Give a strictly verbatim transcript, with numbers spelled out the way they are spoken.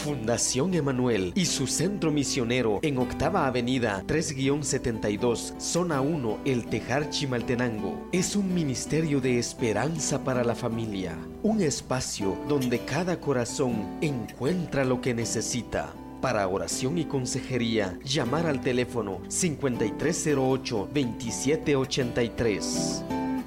Fundación Emanuel y su centro misionero en Octava Avenida tres setenta y dos, Zona uno, El Tejar, Chimaltenango. Es un ministerio de esperanza para la familia, un espacio donde cada corazón encuentra lo que necesita. Para oración y consejería, llamar al teléfono cincuenta y tres cero ocho, veintisiete ochenta y tres.